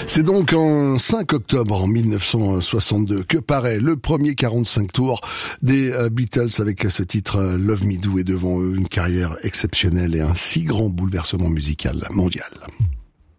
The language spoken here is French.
C'est donc en 5 octobre en 1962 que paraît le premier 45 tours des Beatles avec ce titre Love Me Do, et devant eux une carrière exceptionnelle et un si grand bouleversement musical mondial.